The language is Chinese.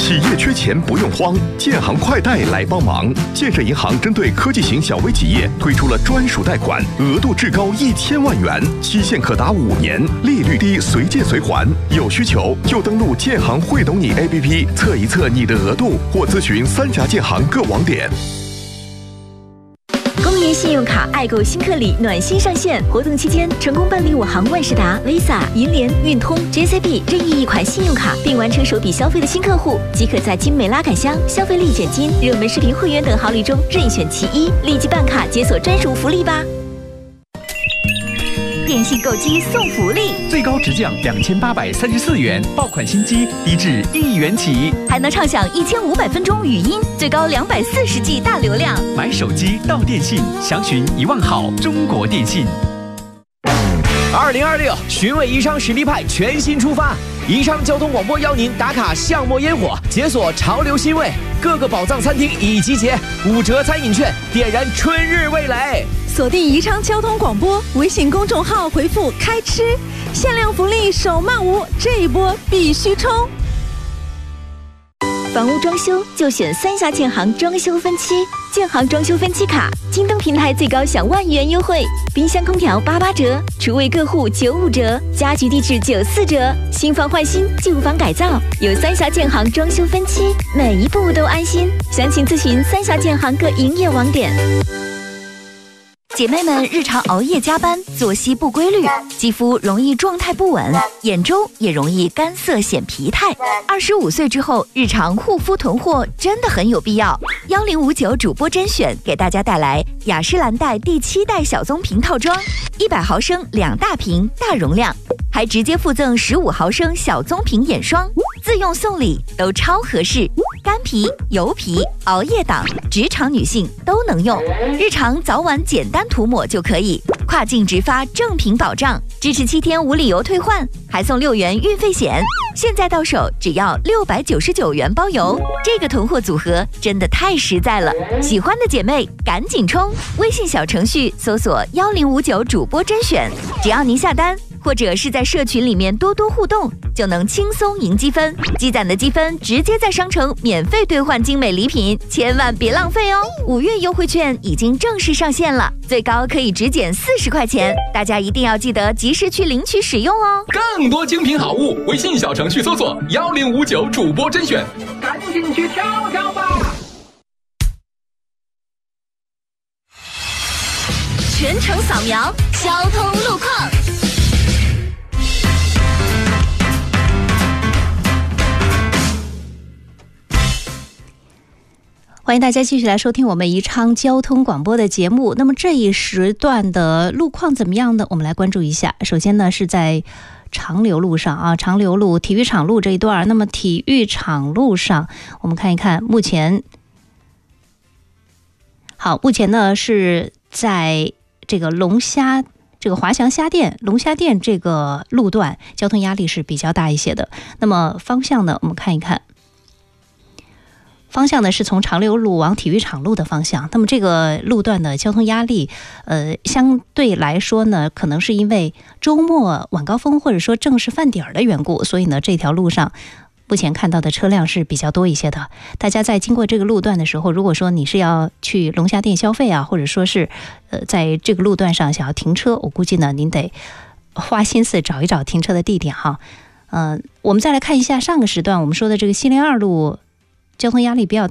企业缺钱不用慌，建行快贷来帮忙。建设银行针对科技型小微企业推出了专属贷款，额度至高1000万元，期限可达5年，利率低，随借随还。有需求就登录建行会懂你 APP 测一测你的额度，或咨询3家建行各网点。 公银信用卡爱购新客礼暖心上线，活动期间成功办理我行万事达、Visa、银联、运通、JCB 任意一款信用卡，并完成首笔消费的新客户，即可在精美拉杆箱、消费立减金、热门视频会员等好礼中任选其一，立即办卡解锁专属福利吧！电信购机送福利， 最高直降2834元，爆款新机低至1元起， 还能畅享1500分钟语音，最高240G 大流量。 买手机到电信，详询1万好中国电信。 2026寻味宜昌实力派全新出发，宜昌交通广播邀您打卡巷陌烟火，解锁潮流新味，各个宝藏餐厅已集结，5折餐饮券，点燃春日味蕾。 锁定宜昌交通广播微信公众号，回复开吃，限量福利手慢无，这一波必须冲！ 房屋装修就选3峡建行装修分期，建行装修分期卡，京东平台最高享1万元优惠，冰箱空调88折，厨卫各户95折，家居地质94折，新房换新，旧房改造，有3峡建行装修分期，每一步都安心。详情咨询3峡建行各营业网点。姐妹们日常熬夜加班，作息不规律，肌肤容易状态不稳，眼周也容易干涩显疲态。25岁之后，日常护肤囤货真的很有必要。1059主播甄选给大家带来雅诗兰黛第7代小棕瓶套装，100毫升2大瓶，大容量，还直接附赠15毫升小棕瓶眼霜，自用送礼都超合适。干皮、油皮、熬夜党、职场女性都能用，日常早晚简单涂抹就可以，跨境直发正品保障，支持7天无理由退换，还送6元运费险，现在到手只要699元包邮，这个囤货组合真的太实在了，喜欢的姐妹赶紧冲！微信小程序搜索1059主播甄选，只要您下单或者是在社群里面多多互动，就能轻松赢积分，积攒的积分直接在商城免费兑换精美礼品，千万别浪费哦！5月优惠券已经正式上线了，最高可以直减40块钱，大家一定要记得及时去领取使用哦！ 更多精品好物，微信小程序搜索1059主播甄选，赶紧去挑挑吧！ 全程扫描交通路况。 欢迎大家继续来收听我们宜昌交通广播的节目。那么这一时段的路况怎么样呢？我们来关注一下。首先呢是在长流路上啊，长流路体育场路这一段。那么体育场路上，我们看一看，目前呢是在这个华翔虾店、龙虾店这个路段，交通压力是比较大一些的。那么方向呢，我们看一看。方向呢是从长流路往体育场路的方向，那么这个路段的交通压力相对来说呢，可能是因为周末晚高峰或者说正是饭点的缘故，所以呢这条路上目前看到的车辆是比较多一些的。大家在经过这个路段的时候，如果说你是要去龙虾店消费啊，或者说是在这个路段上想要停车，我估计呢您得花心思找一找停车的地点哈。我们再来看一下上个时段我们说的这个西陵2路交通压力比较大。